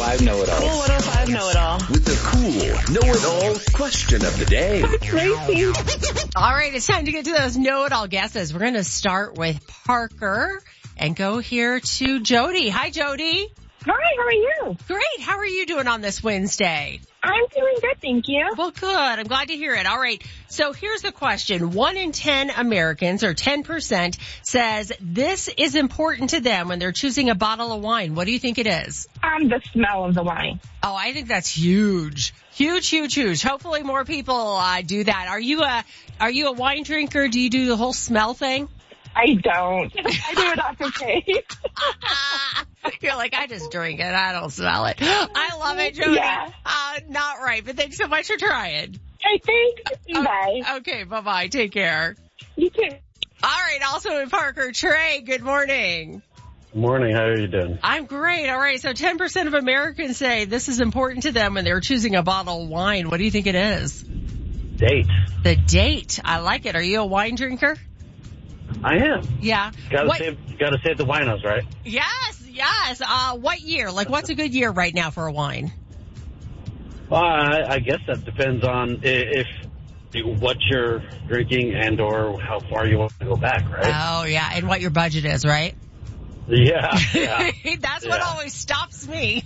105 Know-It-All. Cool 105 Know-It-All. With the cool Know-It-All question of the day. Tracy. All right, it's time to get to those know-it-all guesses. We're going to start with Parker and go here to Jody. Hi, Jody. Hi, how are you? Great. How are you doing on this Wednesday? I'm doing good, thank you. Well, good. I'm glad to hear it. All right. So here's the question. 1 in 10 Americans, or 10%, says this is important to them when they're choosing a bottle of wine. What do you think it is? The smell of the wine. Oh, I think that's huge. Huge. Hopefully more people do that. Are you a wine drinker? Do you do the whole smell thing? I don't. I do it off of taste. You're like, I just drink it. I don't smell it. I love it, Jody. Yeah. Not right, but thanks so much for trying. I think. Bye. Okay, bye-bye. Take care. You too. All right, also in Parker, Trey, good morning. Good morning. How are you doing? I'm great. All right, so 10% of Americans say this is important to them when they're choosing a bottle of wine. What do you think it is? Date. The date. I like it. Are you a wine drinker? I am. Yeah. Gotta save the winos, right? Yes. What year? Like, what's a good year right now for a wine? Well, I guess that depends on if what you're drinking and or how far you want to go back, right? Oh, yeah, and what your budget is, right? Yeah. That's what always stops me.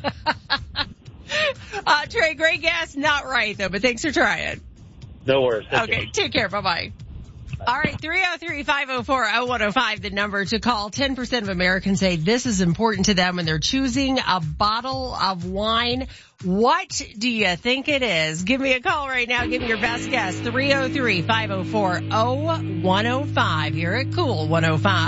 Trey, great guess. Not right, though, but thanks for trying. No worries. Okay, take care. Bye-bye. All right, 303-504-0105, the number to call. 10% of Americans say this is important to them when they're choosing a bottle of wine. What do you think it is? Give me a call right now. Give me your best guess. 303-504-0105 here at Cool 105.